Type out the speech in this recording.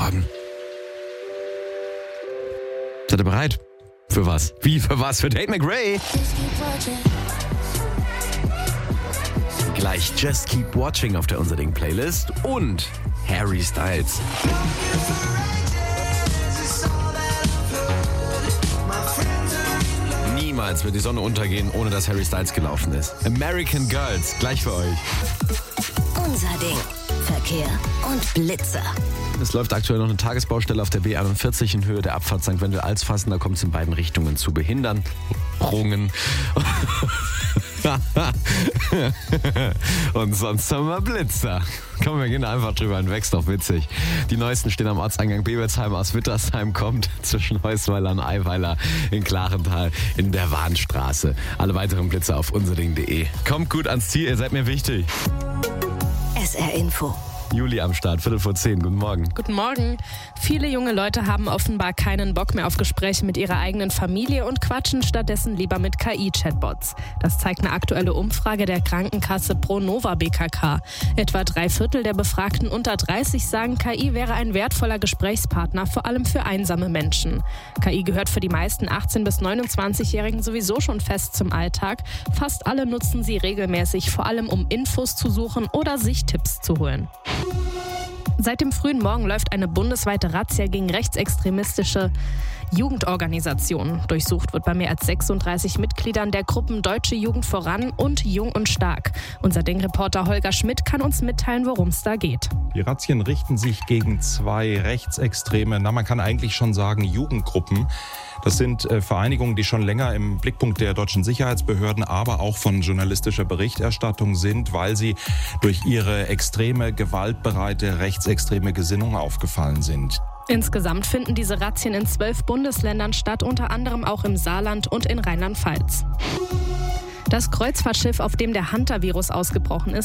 Morgen. Seid ihr bereit? Für was? Wie für was? Für Tate McRae? Gleich Just Keep Watching auf der Unser Ding Playlist und Harry Styles. Niemals wird die Sonne untergehen, ohne dass Harry Styles gelaufen ist. American Girls, gleich für euch. Unser Ding. Verkehr und Blitzer. Es läuft aktuell noch eine Tagesbaustelle auf der B41 in Höhe der Abfahrt St. Wendel-Alsfassen. Da kommt es in beiden Richtungen zu Behinderungen. Und sonst haben wir Blitzer. Komm, wir gehen einfach drüber hinweg, ist doch witzig. Die neuesten stehen am Ortseingang Bebertsheim aus Wittersheim, kommt zwischen Heusweiler und Eiweiler in Klarental in der Warnstraße. Alle weiteren Blitzer auf unserding.de. Kommt gut ans Ziel, ihr seid mir wichtig. SR Info. Juli am Start, 9:45. Guten Morgen. Guten Morgen. Viele junge Leute haben offenbar keinen Bock mehr auf Gespräche mit ihrer eigenen Familie und quatschen stattdessen lieber mit KI-Chatbots. Das zeigt eine aktuelle Umfrage der Krankenkasse Pronova BKK. Etwa 3/4 der Befragten unter 30 sagen, KI wäre ein wertvoller Gesprächspartner, vor allem für einsame Menschen. KI gehört für die meisten 18- bis 29-Jährigen sowieso schon fest zum Alltag. Fast alle nutzen sie regelmäßig, vor allem um Infos zu suchen oder sich Tipps zu holen. Seit dem frühen Morgen läuft eine bundesweite Razzia gegen rechtsextremistische Jugendorganisationen. Durchsucht wird bei mehr als 36 Mitgliedern der Gruppen Deutsche Jugend voran und Jung und Stark. Unser Ding-Reporter Holger Schmidt kann uns mitteilen, worum es da geht. Die Razzien richten sich gegen 2 rechtsextreme, man kann eigentlich schon sagen Jugendgruppen. Das sind Vereinigungen, die schon länger im Blickpunkt der deutschen Sicherheitsbehörden, aber auch von journalistischer Berichterstattung sind, weil sie durch ihre extreme, gewaltbereite, rechtsextreme Gesinnung aufgefallen sind. Insgesamt finden diese Razzien in 12 Bundesländern statt, unter anderem auch im Saarland und in Rheinland-Pfalz. Das Kreuzfahrtschiff, auf dem der Hunter-Virus ausgebrochen ist,